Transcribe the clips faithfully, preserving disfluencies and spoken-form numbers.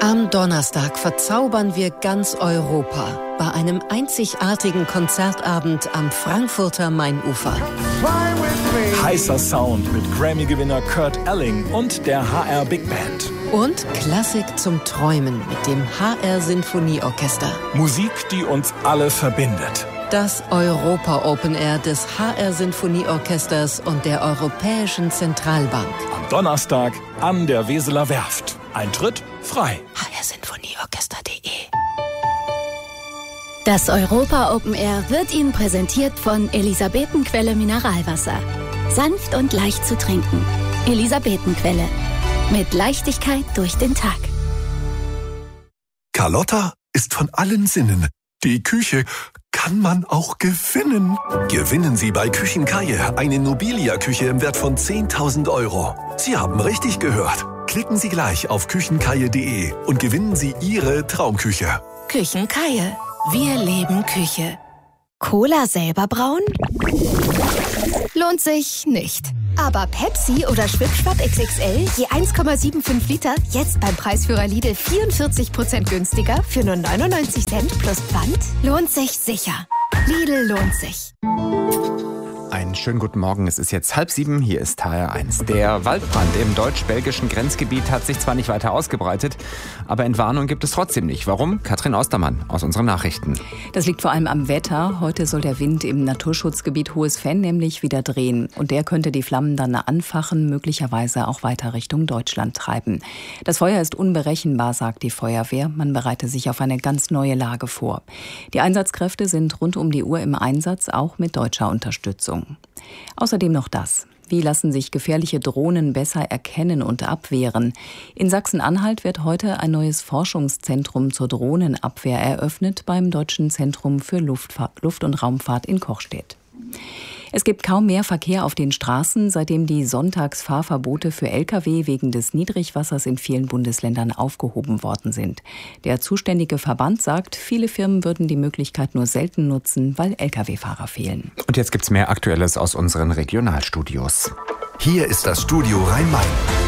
Am Donnerstag verzaubern wir ganz Europa bei einem einzigartigen Konzertabend am Frankfurter Mainufer. Heißer Sound mit Grammy-Gewinner Kurt Elling und der H R Big Band. Und Klassik zum Träumen mit dem H R Sinfonieorchester. Musik, die uns alle verbindet. Das Europa Open Air des H R Sinfonieorchesters und der Europäischen Zentralbank. Am Donnerstag an der Weseler Werft. Eintritt frei. h r sinfonieorchester punkt de Das Europa Open Air wird Ihnen präsentiert von Elisabetenquelle Mineralwasser. Sanft und leicht zu trinken. Elisabetenquelle. Mit Leichtigkeit durch den Tag. Carlotta ist von allen Sinnen. Die Küche kann man auch gewinnen. Gewinnen Sie bei Küchenkaje eine Nobilia-Küche im Wert von zehntausend Euro. Sie haben richtig gehört. Klicken Sie gleich auf küchenkaje punkt de und gewinnen Sie Ihre Traumküche. Küchenkaje. Wir leben Küche. Cola selber brauen? Lohnt sich nicht. Aber Pepsi oder Schwipschwapp X X L je eins Komma fünfundsiebzig Liter jetzt beim Preisführer Lidl vierundvierzig Prozent günstiger für nur neunundneunzig Cent plus Pfand? Lohnt sich sicher. Lidl lohnt sich. Einen schönen guten Morgen, es ist jetzt halb sieben, hier ist H R eins. Der Waldbrand im deutsch-belgischen Grenzgebiet hat sich zwar nicht weiter ausgebreitet, aber Entwarnung gibt es trotzdem nicht. Warum? Katrin Ostermann aus unseren Nachrichten. Das liegt vor allem am Wetter. Heute soll der Wind im Naturschutzgebiet Hohes Venn nämlich wieder drehen. Und der könnte die Flammen dann anfachen, möglicherweise auch weiter Richtung Deutschland treiben. Das Feuer ist unberechenbar, sagt die Feuerwehr. Man bereite sich auf eine ganz neue Lage vor. Die Einsatzkräfte sind rund um die Uhr im Einsatz, auch mit deutscher Unterstützung. Außerdem noch das. Wie lassen sich gefährliche Drohnen besser erkennen und abwehren? In Sachsen-Anhalt wird heute ein neues Forschungszentrum zur Drohnenabwehr eröffnet beim Deutschen Zentrum für Luftfahrt, Luft- und Raumfahrt in Kochstedt. Es gibt kaum mehr Verkehr auf den Straßen, seitdem die Sonntagsfahrverbote für L K W wegen des Niedrigwassers in vielen Bundesländern aufgehoben worden sind. Der zuständige Verband sagt, viele Firmen würden die Möglichkeit nur selten nutzen, weil L K W-Fahrer fehlen. Und jetzt gibt's mehr Aktuelles aus unseren Regionalstudios. Hier ist das Studio Rhein-Main.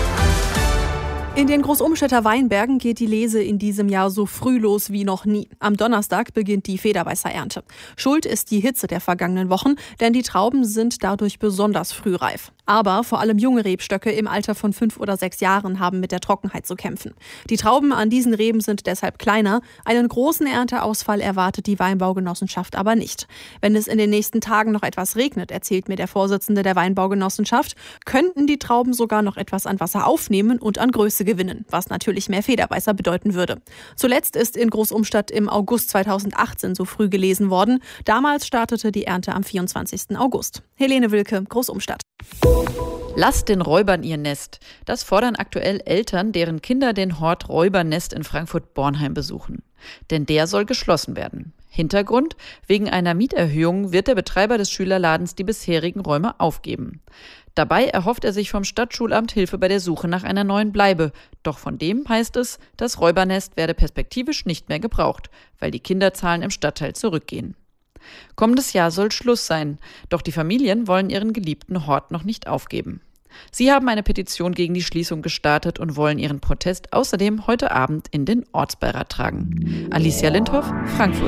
In den Großumstädter Weinbergen geht die Lese in diesem Jahr so früh los wie noch nie. Am Donnerstag beginnt die Federweißer-Ernte. Schuld ist die Hitze der vergangenen Wochen, denn die Trauben sind dadurch besonders frühreif. Aber vor allem junge Rebstöcke im Alter von fünf oder sechs Jahren haben mit der Trockenheit zu kämpfen. Die Trauben an diesen Reben sind deshalb kleiner. Einen großen Ernteausfall erwartet die Weinbaugenossenschaft aber nicht. Wenn es in den nächsten Tagen noch etwas regnet, erzählt mir der Vorsitzende der Weinbaugenossenschaft, könnten die Trauben sogar noch etwas an Wasser aufnehmen und an Größe gewinnen, was natürlich mehr Federweißer bedeuten würde. Zuletzt ist in Großumstadt im August zweitausendachtzehn so früh gelesen worden. Damals startete die Ernte am vierundzwanzigsten August. Helene Wilke, Großumstadt. Lasst den Räubern ihr Nest. Das fordern aktuell Eltern, deren Kinder den Hort Räubernest in Frankfurt-Bornheim besuchen. Denn der soll geschlossen werden. Hintergrund: Wegen einer Mieterhöhung wird der Betreiber des Schülerladens die bisherigen Räume aufgeben. Dabei erhofft er sich vom Stadtschulamt Hilfe bei der Suche nach einer neuen Bleibe. Doch von dem heißt es, das Räubernest werde perspektivisch nicht mehr gebraucht, weil die Kinderzahlen im Stadtteil zurückgehen. Kommendes Jahr soll Schluss sein, doch die Familien wollen ihren geliebten Hort noch nicht aufgeben. Sie haben eine Petition gegen die Schließung gestartet und wollen ihren Protest außerdem heute Abend in den Ortsbeirat tragen. Alicia Lindhoff, Frankfurt.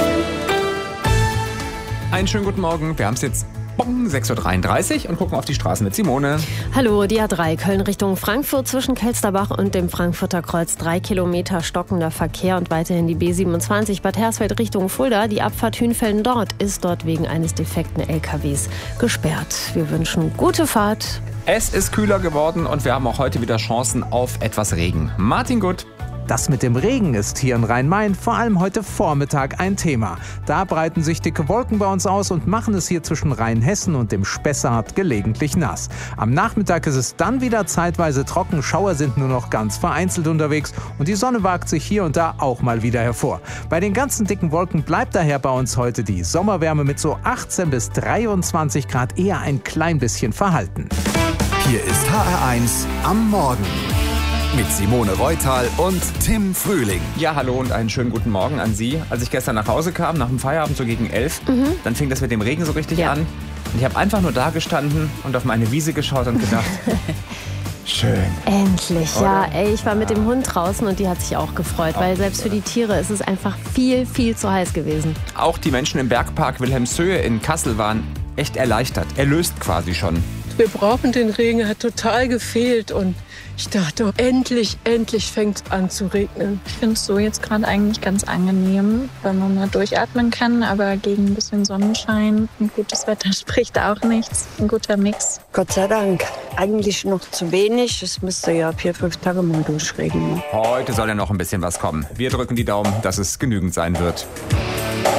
Einen schönen guten Morgen, wir haben es jetzt sechs Uhr dreiunddreißig und gucken auf die Straßen mit Simone. Hallo, die A drei Köln Richtung Frankfurt zwischen Kelsterbach und dem Frankfurter Kreuz. Drei Kilometer stockender Verkehr und weiterhin die B siebenundzwanzig Bad Hersfeld Richtung Fulda. Die Abfahrt Hünfelden dort ist dort wegen eines defekten L K Ws gesperrt. Wir wünschen gute Fahrt. Es ist kühler geworden und wir haben auch heute wieder Chancen auf etwas Regen. Martin Gutt. Das mit dem Regen ist hier in Rhein-Main vor allem heute Vormittag ein Thema. Da breiten sich dicke Wolken bei uns aus und machen es hier zwischen Rheinhessen und dem Spessart gelegentlich nass. Am Nachmittag ist es dann wieder zeitweise trocken, Schauer sind nur noch ganz vereinzelt unterwegs und die Sonne wagt sich hier und da auch mal wieder hervor. Bei den ganzen dicken Wolken bleibt daher bei uns heute die Sommerwärme mit so achtzehn bis dreiundzwanzig Grad eher ein klein bisschen verhalten. Hier ist H R eins am Morgen. Mit Simone Reutal und Tim Frühling. Ja, hallo und einen schönen guten Morgen an Sie. Als ich gestern nach Hause kam, nach dem Feierabend so gegen elf, mhm. dann fing das mit dem Regen so richtig ja. an. Und ich habe einfach nur da gestanden und auf meine Wiese geschaut und gedacht, Schön. Endlich, Oder? ja. Ey, ich war mit dem Hund draußen und die hat sich auch gefreut, weil selbst für die Tiere ist es einfach viel, viel zu heiß gewesen. Auch die Menschen im Bergpark Wilhelmshöhe in Kassel waren echt erleichtert. Erlöst quasi schon. Wir brauchen den Regen, er hat total gefehlt und ich dachte, endlich, endlich fängt es an zu regnen. Ich finde es so jetzt gerade eigentlich ganz angenehm, weil man mal durchatmen kann, aber gegen ein bisschen Sonnenschein und gutes Wetter spricht auch nichts. Ein guter Mix. Gott sei Dank. Eigentlich noch zu wenig. Es müsste ja vier, fünf Tage mal durchregnen. Heute soll ja noch ein bisschen was kommen. Wir drücken die Daumen, dass es genügend sein wird.